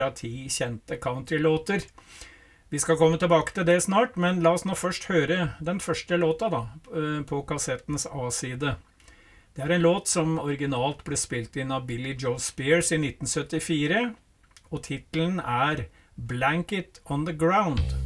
av 10 kjente countrylåter. Vi skal komme tilbake til det snart, men la oss nå først høre den første låta da, på kassettens A-side. Det en låt som originalt ble spilt inn av Billy Joe Spears i 1974, og titelen Blanket on the Ground.